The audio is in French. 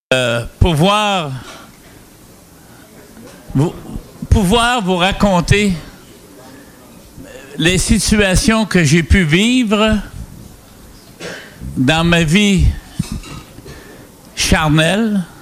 pouvoir vous raconter les situations que j'ai pu vivre dans ma vie charnelle,